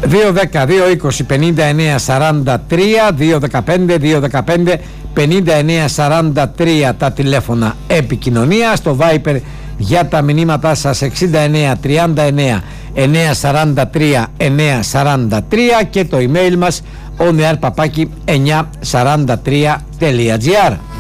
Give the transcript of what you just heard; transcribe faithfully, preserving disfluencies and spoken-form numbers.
δύο δέκα, δύο είκοσι, πενήντα εννέα σαράντα τρία, δύο δεκαπέντε, δύο δεκαπέντε, πενήντα εννέα σαράντα τρία τα τηλέφωνα επικοινωνία. Στο Viper για τα μηνύματά σας εξήντα εννέα τριάντα εννέα εννιακόσια σαράντα τρία εννιακόσια σαράντα τρία και το email μας on air παπάκι εννιακόσια σαράντα τρία τελεία τζι άρ.